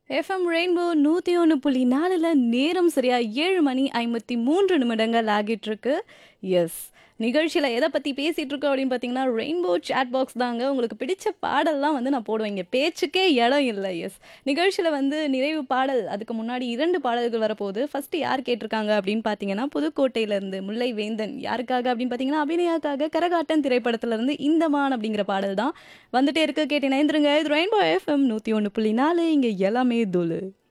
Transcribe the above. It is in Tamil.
எஃப்எம் ரெயின்போ 101.4ல நேரம் சரியா 7 மணி 53 நிமிடங்கள் ஆகிட்டு இருக்கு. எஸ். நிகழ்ச்சியில எத பத்தி பேசிட்டு இருக்கோம் அப்படின்னு பார்த்தீங்கன்னா, ரெயின்போ சேட் பாக்ஸ் தாங்க. உங்களுக்கு பிடிச்ச பாடல்லாம் வந்து நான் போடுவேன். இங்க பேச்சுக்கே இடம் இல்ல. எஸ். நிகழ்ச்சியில வந்து நிறைவு பாடல் அதுக்கு முன்னாடி 2 பாடல்கள் வரப்போகுது. ஃபர்ஸ்ட் யார் கேட்டிருக்காங்க அப்படின்னு பார்த்தீங்கன்னா, புதுக்கோட்டையிலேருந்து முல்லை வேந்தன். யாருக்காக அப்படின்னு பார்த்தீங்கன்னா, அபிநயாக்காக கரகாட்டன் திரைப்படத்திலிருந்து இந்த மான் அப்படிங்கிற பாடல் தான் வந்துட்டே இருக்கு. கேட்டு இணைந்துருங்க. இது ரெயின்போ எஃப்எம் 101.4 இங்க எல்லாமே தூளு.